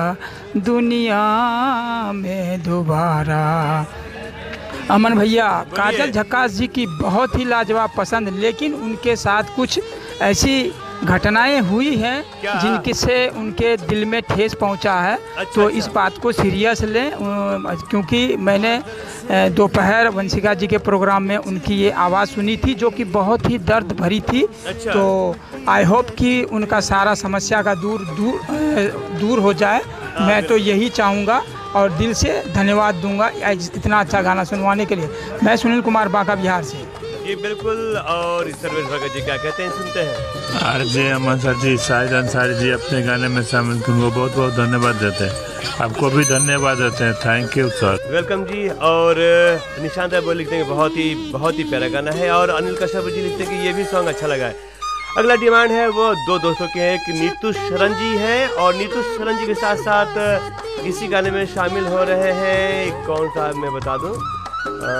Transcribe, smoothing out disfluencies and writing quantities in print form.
दुनिया में दोबारा। अमन भैया, काजल झक्कास जी की बहुत ही लाजवाब पसंद, लेकिन उनके साथ कुछ ऐसी घटनाएं हुई हैं जिनके से उनके दिल में ठेस पहुंचा है। तो इस बात को सीरियस लें, क्योंकि मैंने दोपहर वंशिका जी के प्रोग्राम में उनकी ये आवाज़ सुनी थी जो कि बहुत ही दर्द भरी थी। तो आई होप कि उनका सारा समस्या का दूर हो जाए। मैं तो यही चाहूँगा और दिल से धन्यवाद दूंगा इतना अच्छा गाना सुनवाने के लिए। मैं सुनील कुमार बांका, बिहार से। जी बिल्कुल। और सर्वेश भगत जी क्या कहते हैं, सुनते हैं। आरजे अमन सर जी, शाहिद अंसारी जी अपने गाने में शामिल थे, उनको बहुत बहुत धन्यवाद देते हैं। आपको भी धन्यवाद देते हैं। Thank you sir. वेलकम जी। और निशांत वो लिखते हैं बहुत ही प्यारा गाना है। और अनिल कश्यप जी लिखते हैं कि ये भी सॉन्ग अच्छा लगा है। अगला डिमांड है वो दो दोस्तों के हैं, एक नीतू शरण जी हैं और नीतू शरण जी के साथ साथ इसी गाने में शामिल हो रहे हैं। कौन सा मैं बता दूं,